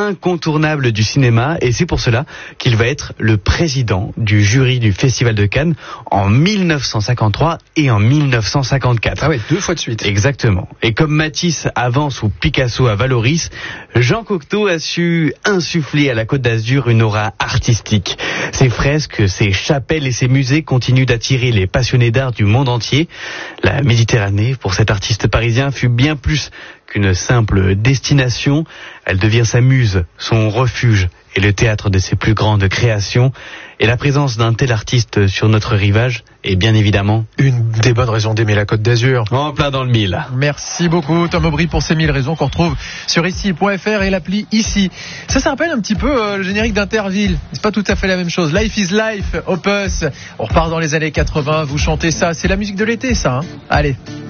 incontournable du cinéma et c'est pour cela qu'il va être le président du jury du Festival de Cannes en 1953 et en 1954. Ah oui, 2 fois de suite. Exactement. Et comme Matisse avance ou Picasso à Valoris, Jean Cocteau a su insuffler à la Côte d'Azur une aura artistique. Ses fresques, ses chapelles et ses musées continuent d'attirer les passionnés d'art du monde entier. La Méditerranée, pour cet artiste parisien, fut bien plus qu'une simple destination. Elle devient sa muse, son refuge et le théâtre de ses plus grandes créations. Et la présence d'un tel artiste sur notre rivage est bien évidemment une des bonnes raisons d'aimer la Côte d'Azur. En plein dans le mille. Merci beaucoup Tom Aubry pour ces 1000 raisons qu'on retrouve sur ici.fr et l'appli Ici. Ça rappelle un petit peu le générique d'Interville. C'est pas tout à fait la même chose. Life is Life, Opus. On repart dans les années 80, vous chantez ça. C'est la musique de l'été ça, hein. Allez.